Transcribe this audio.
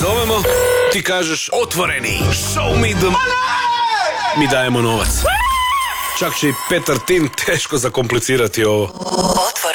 Zovemo, ti kažeš otvoreni, show me the mi dajemo novac. Čak će i Petar Tin teško zakomplicirati ovo.